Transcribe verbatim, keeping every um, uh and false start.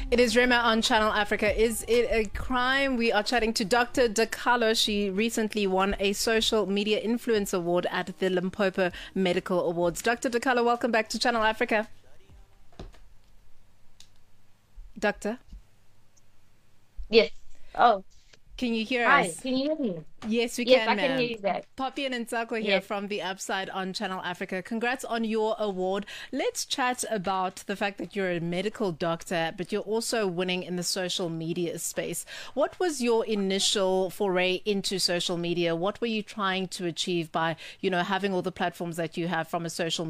It is Rema on Channel Africa. Is it a crime? We are chatting to Doctor Dakalo. She recently won a Social Media Influence Award at the Limpopo Medical Awards. Doctor Dakalo, welcome back to Channel Africa. Doctor? Yes. Oh, Can you hear hi. us? Can you hear me? Yes, we Yes, can, I can hear ma'am. you guys. Poppy and Nsako here Yes. from the Upside on Channel Africa. Congrats on your award. Let's chat about the fact that you're a medical doctor, but you're also winning in the social media space. What was your initial foray into social media? What were you trying to achieve by, you know, having all the platforms that you have from a social